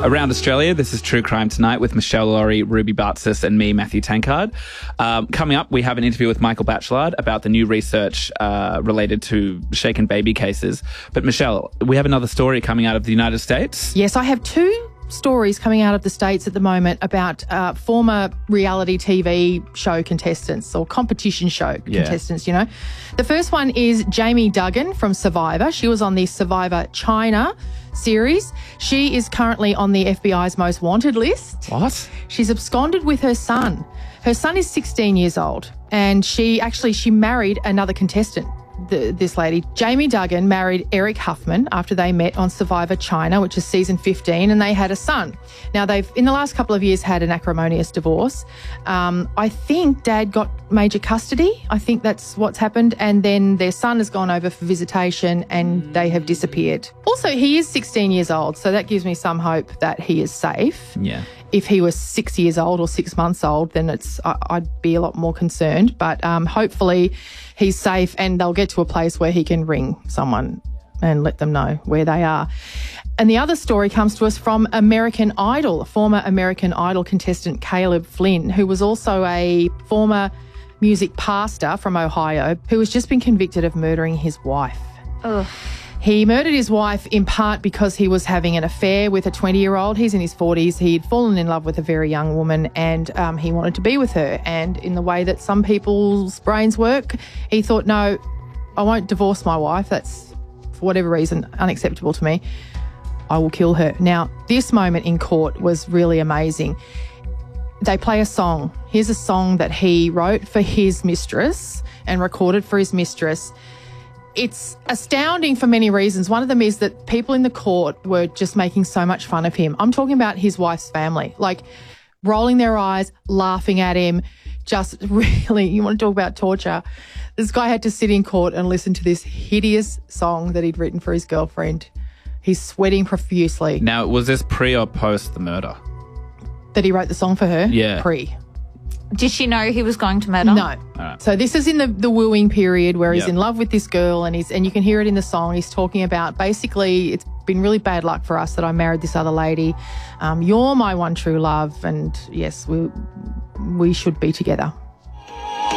Around Australia, this is True Crime Tonight with Michelle Laurie, Ruby Bartzis and me, Matthew Tankard. Coming up, we have an interview with Michael Batchelard about the new research related to shaken baby cases. But Michelle, we have another story coming out of the United States. Yes, I have two stories coming out of the States at the moment about former reality TV show contestants or competition show contestants, you know. The first one is Jamie Duggan from Survivor. She was on the Survivor China series. She is currently on the FBI's most wanted list. What? She's absconded with her son. Her son is 16 years old and she married another contestant. This lady, Jamie Duggan, married Eric Huffman after they met on Survivor China, which is season 15, and they had a son. Now, they've, in the last couple of years, had an acrimonious divorce. I think Dad got major custody. I think that's what's happened. And then their son has gone over for visitation and they have disappeared. Also, he is 16 years old, so that gives me some hope that he is safe. Yeah. If he was 6 years old or 6 months old, then I'd be a lot more concerned. But hopefully he's safe and they'll get to a place where he can ring someone and let them know where they are. And the other story comes to us from American Idol, former American Idol contestant Caleb Flynn, who was also a former music pastor from Ohio who has just been convicted of murdering his wife. Ugh. He murdered his wife in part because he was having an affair with a 20-year-old. He's in his 40s. He'd fallen in love with a very young woman and he wanted to be with her. And in the way that some people's brains work, he thought, no, I won't divorce my wife. That's, for whatever reason, unacceptable to me. I will kill her. Now, this moment in court was really amazing. They play a song. Here's a song that he wrote for his mistress and recorded for his mistress. It's astounding for many reasons. One of them is that people in the court were just making so much fun of him. I'm talking about his wife's family, like rolling their eyes, laughing at him, just really, you want to talk about torture. This guy had to sit in court and listen to this hideous song that he'd written for his girlfriend. He's sweating profusely. Now, was this pre or post the murder? That he wrote the song for her? Yeah. Pre. Did she know he was going to murder? No. Right. So this is in the wooing period where he's in love with this girl and you can hear it in the song. He's talking about basically it's been really bad luck for us that I married this other lady. You're my one true love and yes, we should be together.